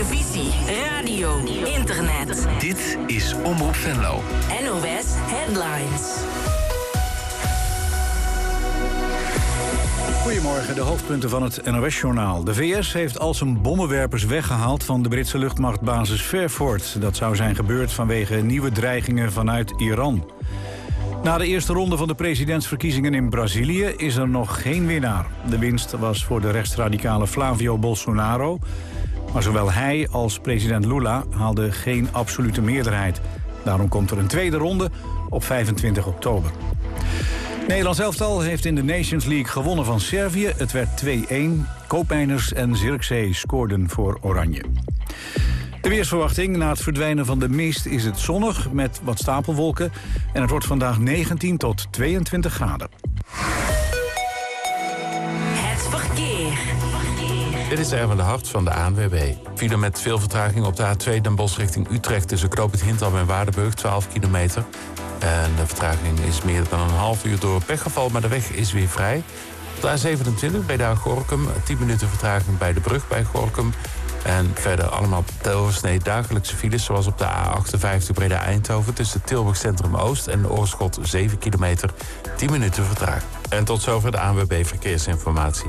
televisie, radio, internet. Dit is Omroep Venlo. NOS Headlines. Goedemorgen, de hoofdpunten van het NOS-journaal. De VS heeft al zijn bommenwerpers weggehaald van de Britse luchtmachtbasis Fairford. Dat zou zijn gebeurd vanwege nieuwe dreigingen vanuit Iran. Na de eerste ronde van de presidentsverkiezingen in Brazilië is er nog geen winnaar. De winst was voor de rechtsradicale Flavio Bolsonaro. Maar zowel hij als president Lula haalden geen absolute meerderheid. Daarom komt er een tweede ronde op 25 oktober. Nederlands elftal heeft in de Nations League gewonnen van Servië. Het werd 2-1. Koopmeiners en Zirkzee scoorden voor Oranje. De weersverwachting: na het verdwijnen van de mist is het zonnig met wat stapelwolken. En het wordt vandaag 19 tot 22 graden. Het verkeer. Dit is Erwin de Hart van de ANWB. File met veel vertraging op de A2 Den Bosch richting Utrecht... tussen Knoop het Hintham en Waardenburg, 12 kilometer. En de vertraging is meer dan een half uur door pechgeval, maar de weg is weer vrij. Op de A27 Breda-Gorinchem, 10 minuten vertraging bij de brug bij Gorinchem. En verder allemaal doorsnee dagelijkse files... zoals op de A58 Breda-Eindhoven tussen Tilburg Centrum Oost en Oorschot 7 kilometer, 10 minuten vertraging. En tot zover de ANWB Verkeersinformatie.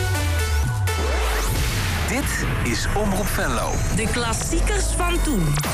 Dit is Omroep Venlo. De klassiekers van toen.